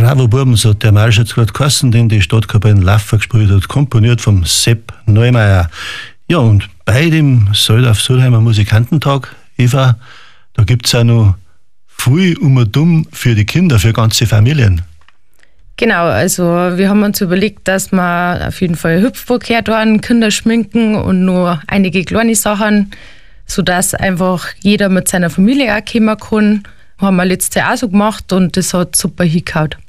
Bravo Buben, so hat der Marsch jetzt gerade geheißen, den die Stadtkapelle in Laffer gespielt hat, komponiert vom Sepp Neumeier. Ja, und bei dem Soldorf-Sulheimer Musikantentag, Eva, da gibt es auch noch viel um und um für die Kinder, für ganze Familien. Genau, also wir haben uns überlegt, dass wir auf jeden Fall Hüpfburg hertun, Kinder schminken und nur einige kleine Sachen, sodass einfach jeder mit seiner Familie auch kommen kann. Haben wir letztes Jahr auch so gemacht und das hat super hingehauen.